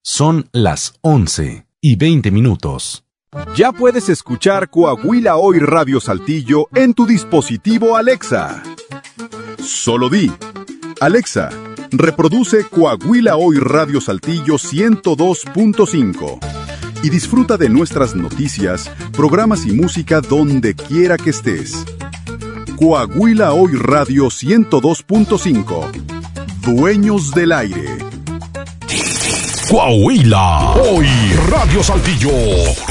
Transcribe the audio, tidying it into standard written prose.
Son las 11:20. Ya puedes escuchar Coahuila Hoy Radio Saltillo en tu dispositivo Alexa. Solo di: Alexa, reproduce Coahuila Hoy Radio Saltillo 102.5 y disfruta de nuestras noticias, programas y música donde quiera que estés. Coahuila Hoy Radio 102.5. Dueños del aire. Coahuila Hoy Radio Saltillo.